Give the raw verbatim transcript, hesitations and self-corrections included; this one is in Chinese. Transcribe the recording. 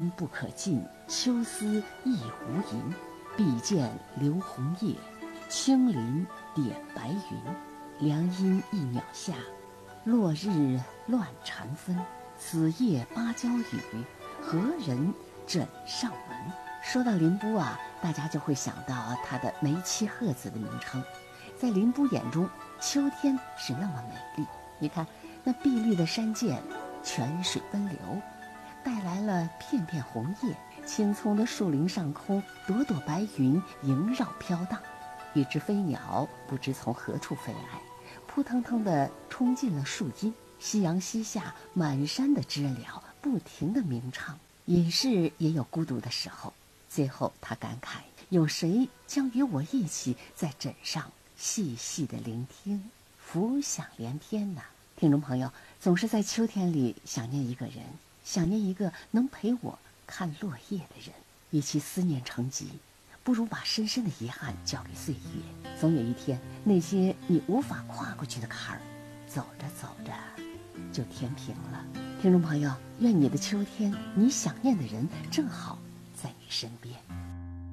深不可尽，秋思一无垠。碧涧流红叶，青林点白云。凉阴一鸟下，落日乱禅分。此夜芭蕉雨，何人枕上闻？说到林逋啊，大家就会想到他的梅妻鹤子的名称。在林逋眼中，秋天是那么美丽。你看那碧绿的山涧，泉水奔流，带来了片片红叶。青葱的树林上空，朵朵白云萦绕飘荡。一只飞鸟不知从何处飞来，扑腾腾地冲进了树荫。夕阳西下，满山的知了不停地鸣唱。隐士也有孤独的时候，最后他感慨：有谁将与我一起在枕上细细的聆听，浮想联翩呢？听众朋友，总是在秋天里想念一个人，想念一个能陪我看落叶的人。与其思念成疾，不如把深深的遗憾交给岁月。总有一天，那些你无法跨过去的坎儿，走着走着就填平了。听众朋友，愿你的秋天，你想念的人正好在你身边。